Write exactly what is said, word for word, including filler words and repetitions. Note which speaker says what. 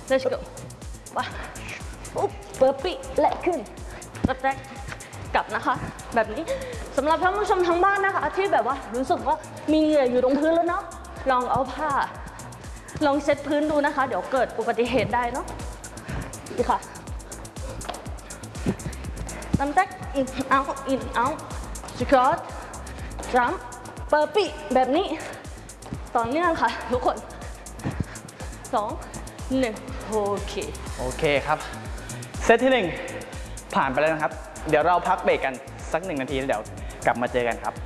Speaker 1: let's go ไปอุ๊บเบอร์ปี้และขึ้นรับแรกกลับนะคะแบบนี้สำหรับท่านผู้ชมทางบ้านนะคะที่แบบว่ารู้สึกว่ามีเหงื่ออยู่ตรงพื้นแล้วเนาะลองเอาผ้าลองเช็ดพื้นดูนะคะเดี๋ยวเกิดอุบัติเหตุได้เนาะดีค่ะรับแรก in out in out squat jump เบอร์ปี้แบบนี้ต่อเนื่องค่ะทุกคนสองหนึ่งโอเค
Speaker 2: โอเคครับเซตที่หนึ่งผ่านไปแล้วนะครับเดี๋ยวเราพักเบรกกันสักหนึ่งนาทีแล้วเดี๋ยวกลับมาเจอกันครับ